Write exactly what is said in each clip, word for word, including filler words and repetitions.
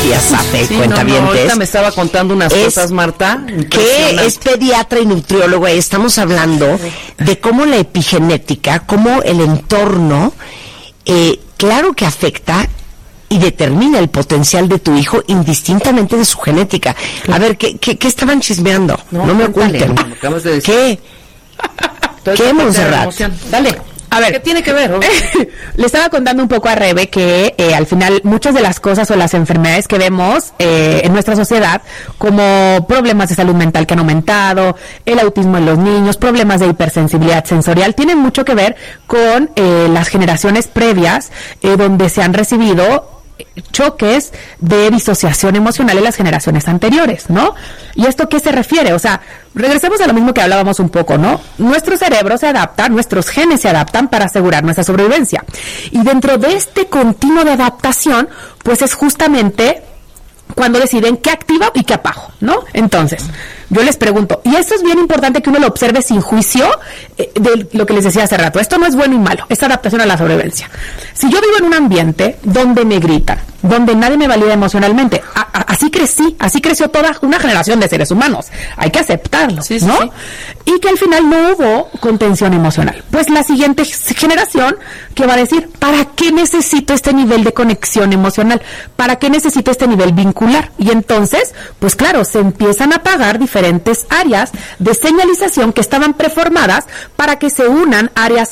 Sofía Sape, sí, cuentavientes. No, no, ahorita me estaba contando unas es, cosas, Marta. Que es pediatra y nutriólogo, y estamos hablando de cómo la epigenética, cómo el entorno, eh, claro que afecta y determina el potencial de tu hijo indistintamente de su genética. A ver, ¿qué, qué, qué estaban chismeando? No, no me oculten. De ¿Qué? ¿Qué, Montserrat? Dale. A ver, ¿qué tiene que ver? Le estaba contando un poco a Rebe que eh, al final muchas de las cosas o las enfermedades que vemos eh, en nuestra sociedad, como problemas de salud mental que han aumentado, el autismo en los niños, problemas de hipersensibilidad sensorial, tienen mucho que ver con eh, las generaciones previas eh, donde se han recibido choques de disociación emocional en las generaciones anteriores, ¿no? ¿Y esto qué se refiere? O sea, regresemos a lo mismo que hablábamos un poco, ¿no? Nuestro cerebro se adapta, nuestros genes se adaptan para asegurar nuestra sobrevivencia. Y dentro de este continuo de adaptación, pues es justamente cuando deciden qué activo y qué apago, ¿no? Entonces, yo les pregunto, y esto es bien importante que uno lo observe sin juicio eh, de lo que les decía hace rato, esto no es bueno y malo, es adaptación a la sobrevivencia. Si yo vivo en un ambiente donde me gritan, donde nadie me valida emocionalmente, a, a, así crecí, así creció toda una generación de seres humanos, hay que aceptarlo, sí, ¿no? Sí, sí. Y que al final no hubo contención emocional. Pues la siguiente generación que va a decir, ¿para qué necesito este nivel de conexión emocional? ¿Para qué necesito este nivel vincular? Y entonces, pues claro, se empiezan a apagar diferentes áreas de señalización que estaban preformadas para que se unan áreas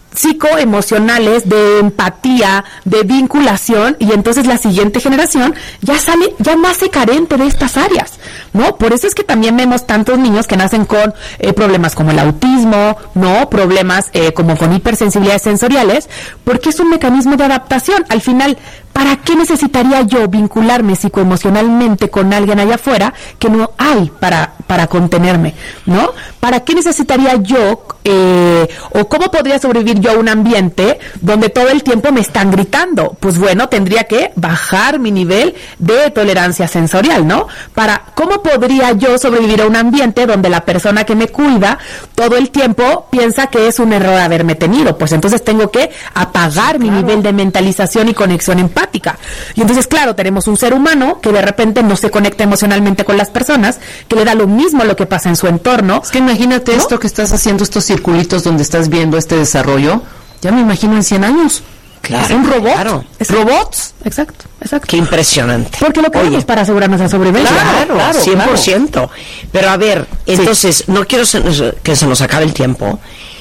psicoemocionales, de empatía, de vinculación, y entonces la siguiente generación ya sale, ya nace carente de estas áreas, ¿no? Por eso es que también vemos tantos niños que nacen con eh, problemas como el autismo, ¿no? Problemas eh, como con hipersensibilidades sensoriales, porque es un mecanismo de adaptación. Al final, ¿para qué necesitaría yo vincularme psicoemocionalmente con alguien allá afuera que no hay para, para contenerme, ¿no? ¿Para qué necesitaría yo, eh, o cómo podría sobrevivir yo a un ambiente donde todo el tiempo me están gritando? Pues bueno, tendría que bajar mi nivel de tolerancia sensorial, ¿no? Para, ¿cómo podría yo sobrevivir a un ambiente donde la persona que me cuida todo el tiempo piensa que es un error haberme tenido? Pues entonces tengo que apagar sí, mi claro. nivel de mentalización y conexión empática. Y entonces, claro, tenemos un ser humano que de repente no se conecta emocionalmente con las personas, que le da lo mismo lo que pasa en su entorno. Es que imagínate, ¿no? Esto que estás haciendo, estos circulitos donde estás viendo este desarrollo, ya me imagino en cien años. Claro, es un robot. Claro. ¿Robots? Exacto, exacto. Qué impresionante. Porque lo queremos para asegurar nuestra sobrevivencia. Claro, claro, cien por ciento. Claro. Pero a ver, entonces, sí. no quiero que se nos acabe el tiempo,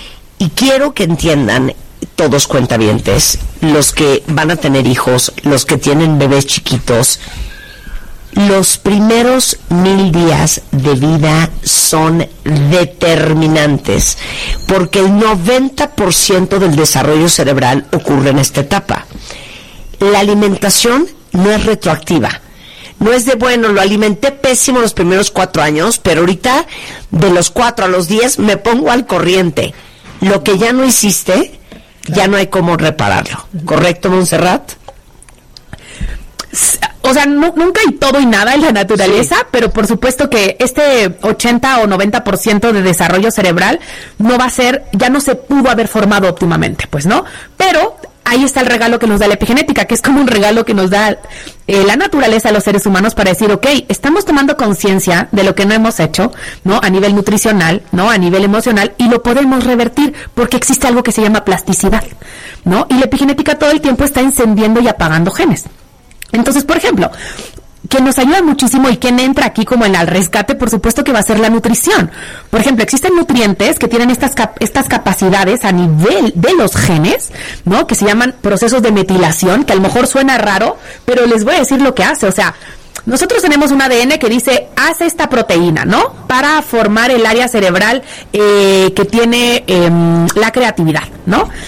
y quiero que entiendan todos cuentavientes, los que van a tener hijos, los que tienen bebés chiquitos, los primeros mil días de vida son determinantes, porque el noventa por ciento del desarrollo cerebral ocurre en esta etapa. La alimentación no es retroactiva. No es de, bueno, lo alimenté pésimo los primeros cuatro años, pero ahorita de los cuatro a los diez me pongo al corriente. Lo que ya no hiciste, ya no hay cómo repararlo. ¿Correcto, Montserrat? O sea, no, nunca hay todo y nada en la naturaleza, sí. pero por supuesto que este ochenta o noventa por ciento de desarrollo cerebral no va a ser, ya no se pudo haber formado óptimamente, pues, ¿no? Pero ahí está el regalo que nos da la epigenética, que es como un regalo que nos da eh, la naturaleza a los seres humanos para decir, ok, estamos tomando conciencia de lo que no hemos hecho, ¿no? A nivel nutricional, ¿no? A nivel emocional, y lo podemos revertir porque existe algo que se llama plasticidad, ¿no? Y la epigenética todo el tiempo está encendiendo y apagando genes. Entonces, por ejemplo, que nos ayuda muchísimo y quien entra aquí como en el rescate, por supuesto que va a ser la nutrición. Por ejemplo, existen nutrientes que tienen estas cap- estas capacidades a nivel de los genes, ¿no? Que se llaman procesos de metilación, que a lo mejor suena raro, pero les voy a decir lo que hace. O sea, nosotros tenemos un A D N que dice, haz esta proteína, ¿no? Para formar el área cerebral eh, que tiene eh, la creatividad, ¿no?